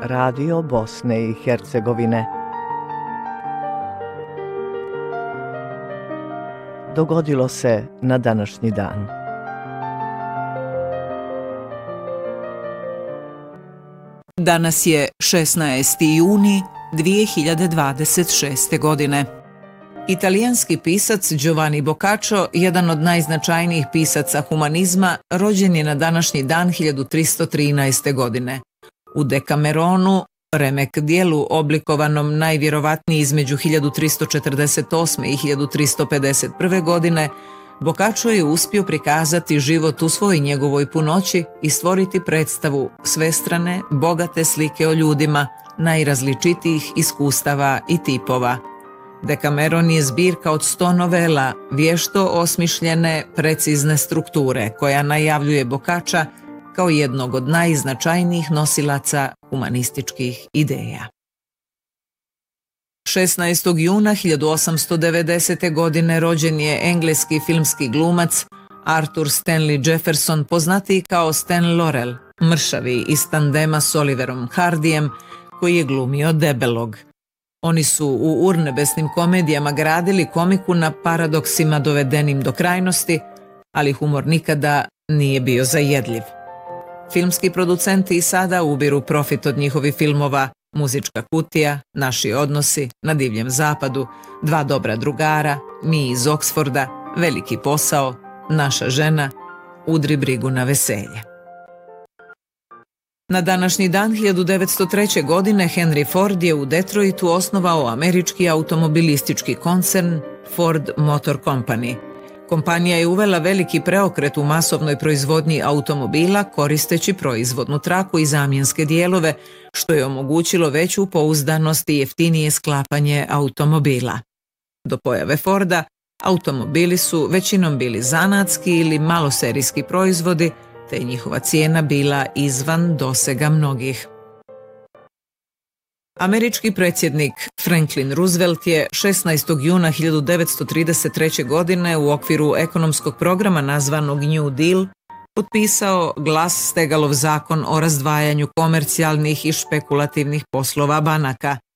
Radio Bosne i Hercegovine. Dogodilo se na današnji dan. Danas je 16. juni 2026. godine. Italijanski pisac Giovanni Boccaccio, jedan od najznačajnijih pisaca humanizma, rođen je na današnji dan 1313. godine. U Dekameronu, remek dijelu oblikovanom najvjerovatnije između 1348. i 1351. godine, Boccaccio je uspio prikazati život u svoj njegovoj punoći i stvoriti predstavu svestrane, bogate slike o ljudima, najrazličitijih iskustava i tipova. Dekameron je zbirka od 100 novela, vješto osmišljene, precizne strukture, koja najavljuje Boccaccia kao jednog od najznačajnijih nosilaca humanističkih ideja. 16. juna 1890. godine rođen je engleski filmski glumac Arthur Stanley Jefferson, poznatiji kao Stan Laurel, mršavi iz tandema s Oliverom Hardyjem, koji je glumio Debelog. Oni su u urnebesnim komedijama gradili komiku na paradoksima dovedenim do krajnosti, ali humor nikada nije bio zajedljiv. Filmski producenti i sada ubiru profit od njihovih filmova Muzička kutija, Naši odnosi, Na divljem zapadu, Dva dobra drugara, Mi iz Oksforda, Veliki posao, Naša žena, Udri brigu na veselje. Na današnji dan 1903. godine Henry Ford je u Detroitu osnovao američki automobilistički koncern Ford Motor Company. Kompanija je uvela veliki preokret u masovnoj proizvodnji automobila koristeći proizvodnu traku i zamjenske dijelove, što je omogućilo veću pouzdanost i jeftinije sklapanje automobila. Do pojave Forda, automobili su većinom bili zanatski ili maloserijski proizvodi, te je njihova cijena bila izvan dosega mnogih. Američki predsjednik Franklin Roosevelt je 16. juna 1933. godine u okviru ekonomskog programa nazvanog New Deal potpisao Glas Stegalov zakon o razdvajanju komercijalnih i špekulativnih poslova banaka.